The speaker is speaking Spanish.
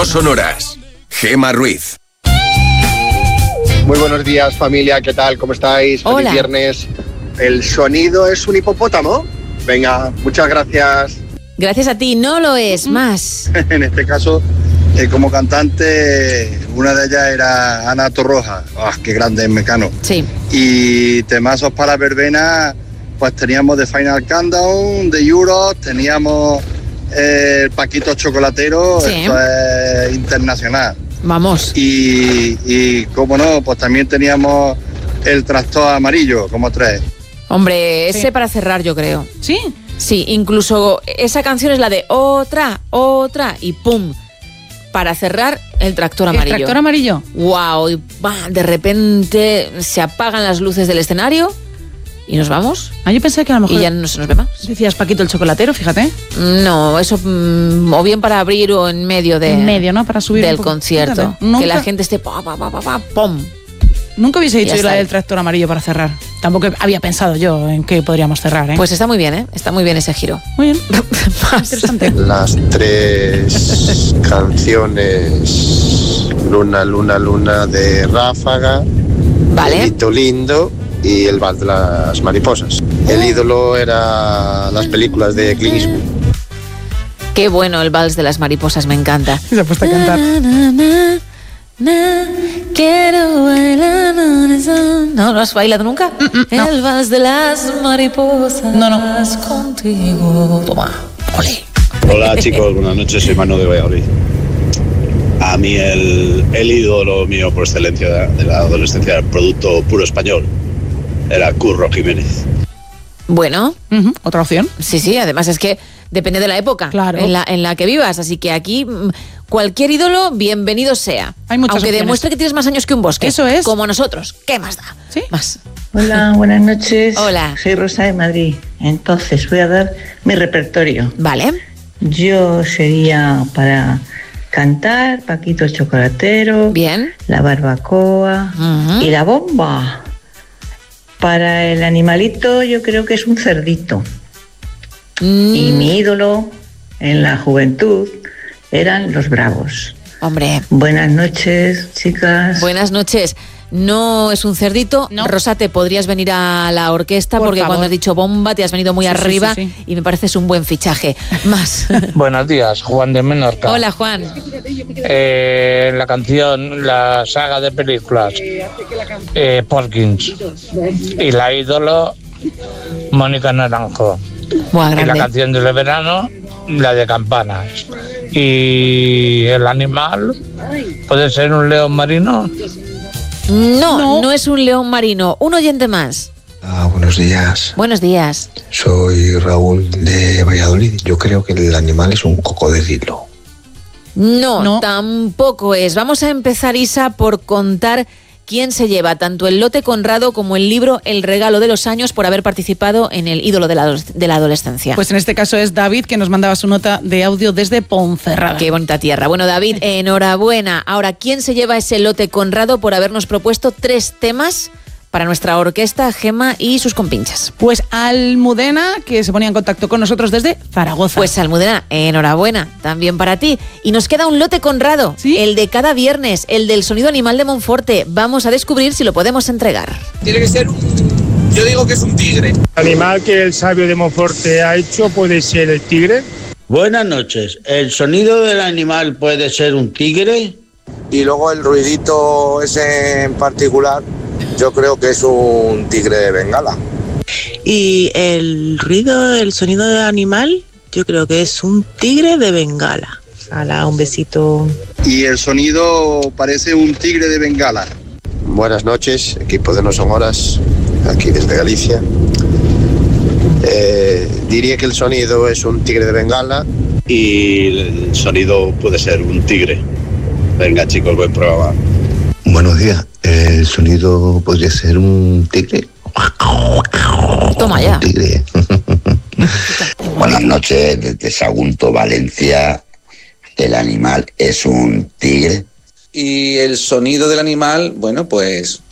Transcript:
sonoras. Gemma Ruiz. Muy buenos días, familia, ¿qué tal? ¿Cómo estáis? Hola. Feliz viernes. ¿El sonido es un hipopótamo? Venga, muchas gracias. Gracias a ti, no lo es más. En este caso, como cantante, una de ellas era Ana Torroja. ¡Ah, qué grande es Mecano! Sí. Y temazos para la verbena, pues teníamos The Final Countdown, The Euros, teníamos el Paquito Chocolatero, Sí. esto es internacional. Vamos. Y cómo no, pues también teníamos el Tractor Amarillo, como 3. Hombre, ese Sí. para cerrar, yo creo. ¿Sí? Sí, incluso esa canción es la de otra, y pum. Para cerrar, el tractor amarillo. ¿El tractor amarillo? Wow, y de repente se apagan las luces del escenario y nos vamos. Ah, yo pensé que a lo mejor Y ya no se nos ve más. decías Paquito el chocolatero, fíjate. No, eso o bien para abrir o en medio En medio, ¿no? Para subir un del poco. concierto. Fíjate, nunca- Que la gente esté pum. Nunca hubiese dicho Ya yo la está. del tractor amarillo para cerrar. Tampoco había pensado yo en qué podríamos cerrar, ¿eh? Pues está muy bien, ¿eh? Está muy bien ese giro. muy bien. Más. Interesante. Las 3 canciones, Luna, Luna, Luna de Ráfaga, Vale. Elito Lindo y El Vals de las Mariposas. El ídolo era las películas de Clint Eastwood. Qué bueno el vals de las mariposas, me encanta. Se ha puesto a cantar. Quiero bailar. ¿No lo has bailado nunca? no. El vals de las mariposas. No. Contigo. Toma. Ole. Hola chicos, buenas noches, soy Manu de Valladolid. A mí el ídolo mío por excelencia de la adolescencia, el producto puro español, era Curro Jiménez. Bueno, Ujú, otra opción. sí, además es que depende de la época Claro. en la que vivas, así que aquí cualquier ídolo, bienvenido sea. Hay muchas Aunque opciones. demuestre que tienes más años que un bosque. Eso es. Como nosotros. ¿Qué más da? Sí. Más. Hola, buenas noches. Hola. Soy Rosa de Madrid. Entonces voy a dar mi repertorio. Vale. Yo sería para cantar Paquito el Chocolatero, Bien. La Barbacoa Ujú. y La Bomba. Para el animalito yo creo que es un cerdito. Y mi ídolo en la juventud eran los Bravos. Hombre. Buenas noches, chicas. Buenas noches. No es un cerdito. No. Rosa, te podrías venir a la orquesta Por porque favor. cuando has dicho bomba te has venido muy Sí, sí, arriba sí, sí. y me pareces un buen fichaje. Más. Buenos días, Juan de Menorca. Hola, Juan. La canción, la saga de películas, Porkins. Y la ídolo, Mónica Naranjo. Buah, Y la grande. canción del verano, la de Campanas. Y el animal, puede ser un león marino. No es un león marino. Un oyente más. Buenos días, Buenos días. soy Raúl de Valladolid. Yo creo que el animal es un cocodrilo. No, No. tampoco es. Vamos a empezar, Isa, por contar quién se lleva tanto el lote Conrado como el libro El regalo de los años por haber participado en el ídolo de la adolescencia. Pues en este caso es David, que nos mandaba su nota de audio desde Ponferrada. Qué bonita tierra. Bueno, David, enhorabuena. Ahora, ¿quién se lleva ese lote Conrado por habernos propuesto 3 temas para nuestra orquesta, Gemma y sus compinchas? Pues Almudena, que se ponía en contacto con nosotros desde Zaragoza. Pues Almudena, enhorabuena, también para ti. Y nos queda un lote Conrado, ¿Sí? el de cada viernes, el del sonido animal de Monforte. Vamos a descubrir si lo podemos entregar. Tiene que ser yo digo que es un tigre. El animal que el sabio de Monforte ha hecho puede ser el tigre. Buenas noches, ¿el sonido del animal puede ser un tigre? Y luego el ruidito ese en particular, yo creo que es un tigre de Bengala. Y el ruido, el sonido del animal, yo creo que es un tigre de Bengala. Hala, un besito. Y el sonido parece un tigre de Bengala. Buenas noches, equipo de No Son Horas, aquí desde Galicia. Diría que el sonido es un tigre de Bengala. Y el sonido puede ser un tigre. Venga chicos, buen programa. Buenos días, el sonido podría ser un tigre. Toma ya. Un tigre. Buenas noches, desde Sagunto, Valencia. El animal es un tigre. Y el sonido del animal, bueno, pues